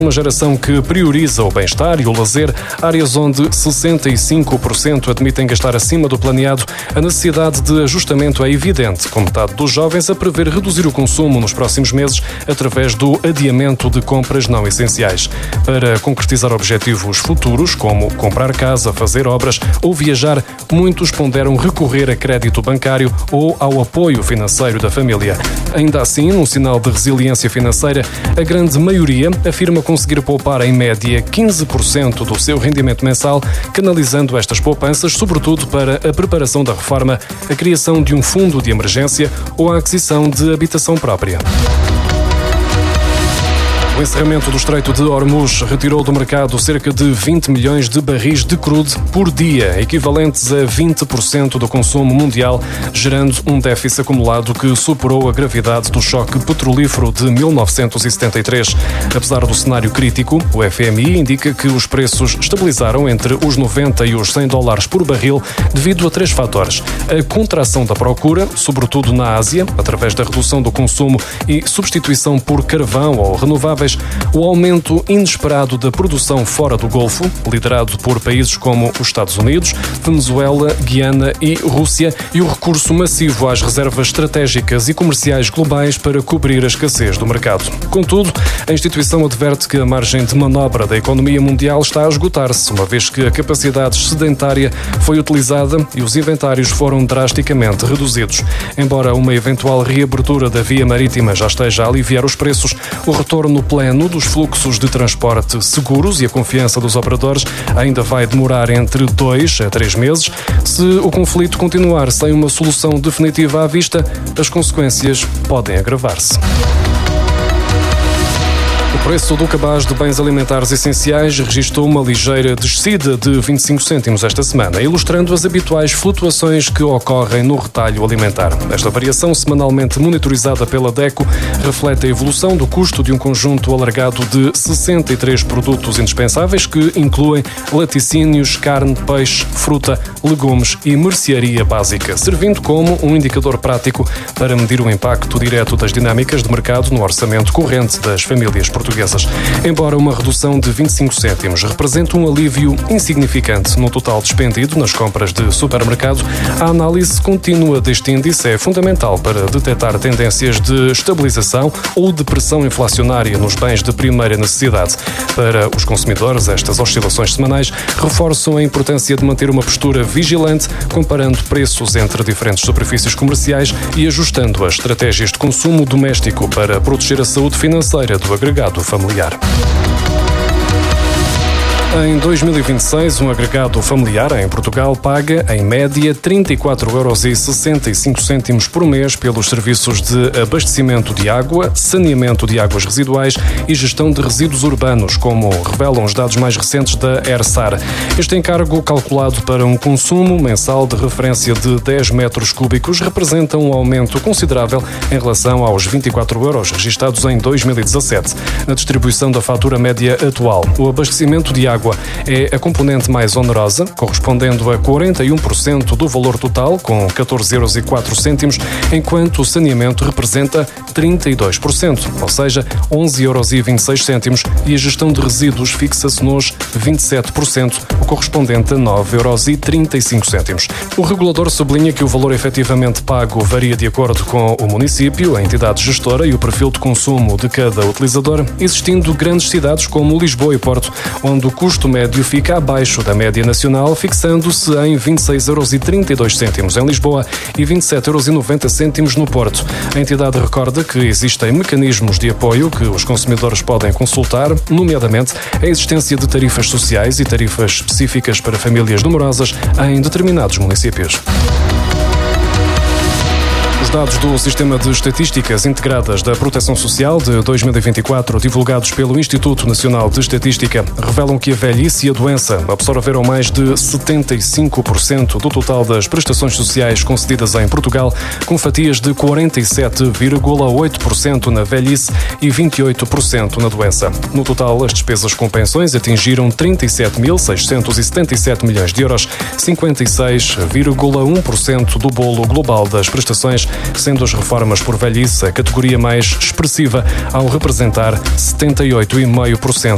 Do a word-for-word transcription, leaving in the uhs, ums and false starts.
Uma geração que prioriza o bem-estar e o lazer, áreas onde sessenta e cinco por cento admitem gastar acima do planeado. A necessidade de ajustamento é evidente, com metade dos jovens a prever reduzir o consumo nos próximos meses através do adiamento de compras não essenciais. Para concretizar objetivos futuros, como comprar casa, fazer obras ou viajar, muitos ponderam recorrer a crédito bancário ou ao apoio financeiro da família. Ainda assim, num sinal de resiliência financeira, a grande maioria afirma conseguir poupar em média quinze por cento do seu rendimento mensal, canalizando estas poupanças sobretudo para a preparação da reforma, a criação de um fundo de emergência ou a aquisição de habitação própria. O encerramento do Estreito de Hormuz retirou do mercado cerca de vinte milhões de barris de crude por dia, equivalentes a vinte por cento do consumo mundial, gerando um déficit acumulado que superou a gravidade do choque petrolífero de mil novecentos e setenta e três. Apesar do cenário crítico, o F M I indica que os preços estabilizaram entre os noventa e os cem dólares por barril devido a três fatores: a contração da procura, sobretudo na Ásia, através da redução do consumo e substituição por carvão ou renováveis, o aumento inesperado da produção fora do Golfo, liderado por países como os Estados Unidos, Venezuela, Guiana e Rússia, e o recurso massivo às reservas estratégicas e comerciais globais para cobrir a escassez do mercado. Contudo, a instituição adverte que a margem de manobra da economia mundial está a esgotar-se, uma vez que a capacidade excedentária foi utilizada e os inventários foram drasticamente reduzidos. Embora uma eventual reabertura da via marítima já esteja a aliviar os preços, o retorno pleno dos fluxos de transporte seguros e a confiança dos operadores ainda vai demorar entre dois a três meses. Se o conflito continuar sem uma solução definitiva à vista, as consequências podem agravar-se. O preço do cabaz de bens alimentares essenciais registrou uma ligeira descida de vinte e cinco cêntimos esta semana, ilustrando as habituais flutuações que ocorrem no retalho alimentar. Esta variação, semanalmente monitorizada pela DECO, reflete a evolução do custo de um conjunto alargado de sessenta e três produtos indispensáveis que incluem laticínios, carne, peixe, fruta, legumes e mercearia básica, servindo como um indicador prático para medir o impacto direto das dinâmicas de mercado no orçamento corrente das famílias portuguesas. Embora uma redução de vinte e cinco cêntimos represente um alívio insignificante no total despendido nas compras de supermercado, a análise contínua deste índice é fundamental para detectar tendências de estabilização ou de pressão inflacionária nos bens de primeira necessidade. Para os consumidores, estas oscilações semanais reforçam a importância de manter uma postura vigilante, comparando preços entre diferentes superfícies comerciais e ajustando as estratégias de consumo doméstico para proteger a saúde financeira do agregado familiar. Em dois mil e vinte e seis, um agregado familiar em Portugal paga, em média, trinta e quatro euros e sessenta e cinco cêntimos por mês pelos serviços de abastecimento de água, saneamento de águas residuais e gestão de resíduos urbanos, como revelam os dados mais recentes da ERSAR. Este encargo, calculado para um consumo mensal de referência de dez metros cúbicos, representa um aumento considerável em relação aos vinte e quatro euros registados em dois mil e dezassete. Na distribuição da fatura média atual, o abastecimento de água é a componente mais onerosa, correspondendo a quarenta e um por cento do valor total, com catorze euros e quatro cêntimos, enquanto o saneamento representa trinta e dois por cento, ou seja, onze euros e vinte e seis cêntimos, e a gestão de resíduos fixa-se nos vinte e sete por cento, o correspondente a nove euros e trinta e cinco cêntimos. O regulador sublinha que o valor efetivamente pago varia de acordo com o município, a entidade gestora e o perfil de consumo de cada utilizador, existindo grandes cidades como Lisboa e Porto, onde o custo médio fica abaixo da média nacional, fixando-se em vinte e seis euros e trinta e dois cêntimos em Lisboa e vinte e sete euros e noventa cêntimos no Porto. A entidade recorda que existem mecanismos de apoio que os consumidores podem consultar, nomeadamente a existência de tarifas sociais e tarifas específicas para famílias numerosas em determinados municípios. Os dados do Sistema de Estatísticas Integradas da Proteção Social de dois mil e vinte e quatro, divulgados pelo Instituto Nacional de Estatística, revelam que a velhice e a doença absorveram mais de setenta e cinco por cento do total das prestações sociais concedidas em Portugal, com fatias de quarenta e sete vírgula oito por cento na velhice e vinte e oito por cento na doença. No total, as despesas com pensões atingiram trinta e sete mil seiscentos e setenta e sete milhões de euros, cinquenta e seis vírgula um por cento do bolo global das prestações, sendo as reformas por velhice a categoria mais expressiva, ao representar setenta e oito vírgula cinco por cento